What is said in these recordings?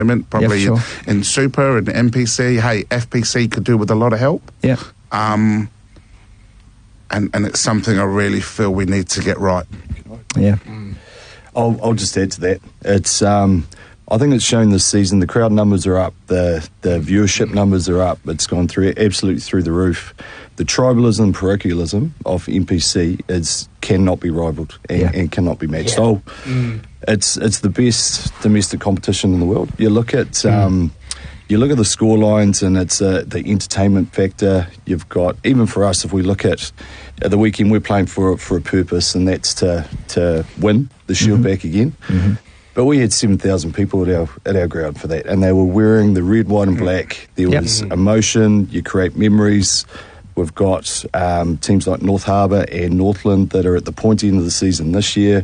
probably sure. in Super and NPC. Hey, FPC could do with a lot of help. Yeah. And it's something I really feel we need to get right. Yeah. I'll just add to that. It's I think it's shown this season. The crowd numbers are up. The viewership numbers are up. It's gone absolutely through the roof. The tribalism and parochialism of NPC cannot be rivaled and cannot be matched. Yeah. It's the best domestic competition in the world. You look at the score lines, and it's the entertainment factor. You've got, even for us, if we look at the weekend, we're playing for a purpose, and that's to win the Shield back again. Mm-hmm. But we had 7,000 people at our ground for that, and they were wearing the red, white and black. There was emotion. You create memories. We've got teams like North Harbour and Northland that are at the pointy end of the season this year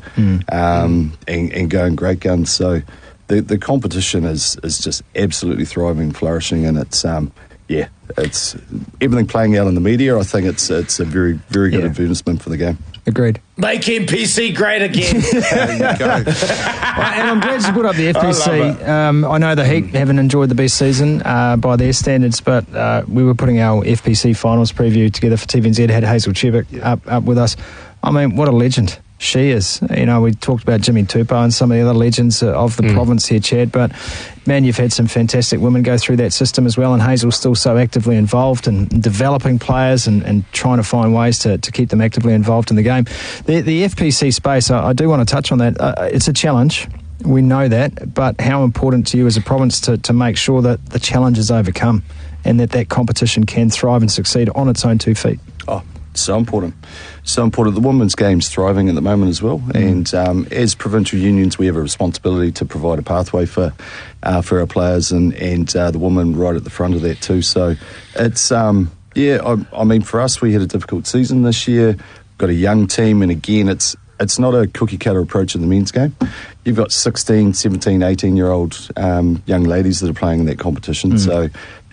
and going great guns. So the competition is just absolutely thriving, flourishing, and it's it's everything playing out in the media. I think it's a very, very good advertisement for the game. Agreed. Make NPC great again. There you go. And I'm glad you brought up the FPC. I know the Heat haven't enjoyed the best season by their standards, but we were putting our FPC finals preview together for TVNZ, had Hazel Chebik up with us. I mean, what a legend she is. You know, we talked about Jimmy Tupou and some of the other legends of the province here, Chad, but man, you've had some fantastic women go through that system as well, and Hazel's still so actively involved in developing players and trying to find ways to keep them actively involved in the game. The FPC space, I do want to touch on that. It's a challenge. We know that, but how important to you as a province to make sure that the challenge is overcome and that competition can thrive and succeed on its own 2 feet? Oh, so important. So important. The women's game's thriving at the moment as well. And as provincial unions, we have a responsibility to provide a pathway for our players and the women right at the front of that too. So it's, I mean, for us, we had a difficult season this year. Got a young team, and again, it's not a cookie-cutter approach in the men's game. You've got 16, 17, 18-year-old young ladies that are playing in that competition. So,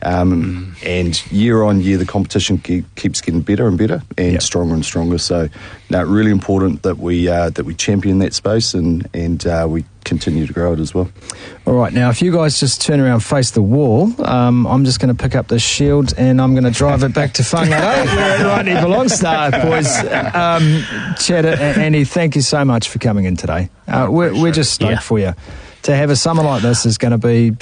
and year on year, the competition keeps getting better and better and stronger and stronger. So, really important that we champion that space and we continue to grow it as well. All right, now if you guys just turn around, face the wall, I'm just going to pick up the shield and I'm going to drive it back to Whangarei, where it rightly belongs. Boys, Chad, Andy, thank you so much for coming in today. We're just stoked for you. To have a summer like this is going to be